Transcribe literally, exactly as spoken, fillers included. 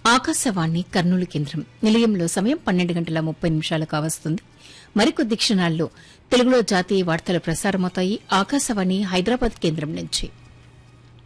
ఆకాశవాణి కర్నూలు కేంద్రం నిలయంలో సమయం పన్నెండు గంటల ముప్పై నిమిషాలు కావస్తుంది. మరికొద్ది క్షణాల్లో తెలుగులో జాతీయ వార్తలు ప్రసారమవుతాయి. ఆకాశవాణి హైదరాబాద్ కేంద్రం నుంచి.